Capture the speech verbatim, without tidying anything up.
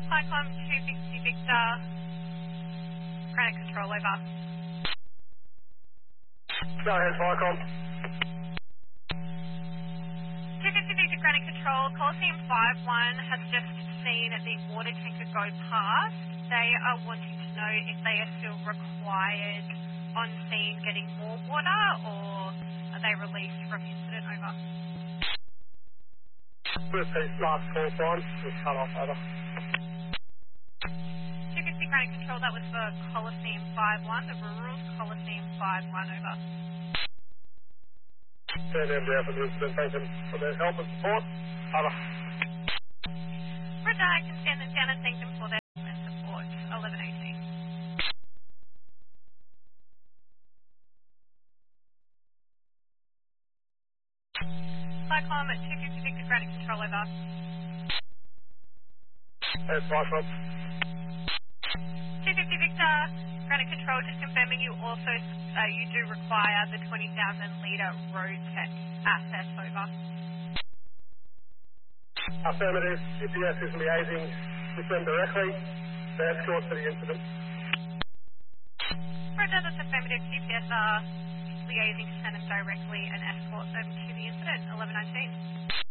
Cyclone two sixty Victor, Granite Control, over. Go ahead, Cyclone. two fifty Victor, Granite Control, Coliseum five one has just seen the water tanker go past. They are wanting to know if they are still required on scene getting more water, or are they released from incident, over? Repeat last call sign. Just cut off, over. two fifty Granite Control, that was for Coliseum five one, the rural Coliseum five one, over. Stand down there for the incident. Thank them for their help and support. Over. Roger, I can stand them down and thank them for their help and support. eleven eighteen. Cyclone at two fifty Victor, Granite Control, over. Hey, Cyclone. two fifty Victor, Granite Control, just confirming you also, uh, you do require the twenty thousand litre road tech access, over. Affirmative. G P S is liaising with them directly. They escort to the incident. Roger, that's affirmative. G P S are liaising to send them directly and escort them to the incident, eleven nineteen.